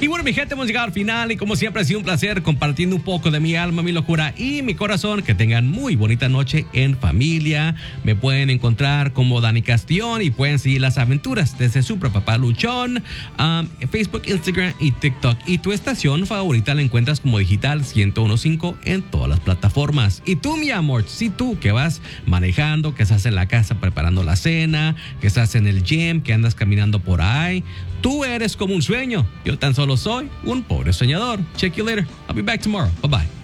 Y bueno, mi gente, hemos llegado al final y como siempre ha sido un placer compartiendo un poco de mi alma, mi locura y mi corazón. Que tengan muy bonita noche en familia. Me pueden encontrar como Dani Castellón y pueden seguir las aventuras desde su papá Luchón, Facebook, Instagram y TikTok. Y tu estación favorita la encuentras como Digital 101.5 en todas las plataformas. Y tú, mi amor, si tú que vas manejando, que estás en la casa preparando la cena, que estás en el gym, que andas caminando por ahí, tú eres como un sueño. Yo tan solo soy un pobre soñador. Check you later. I'll be back tomorrow. Bye bye.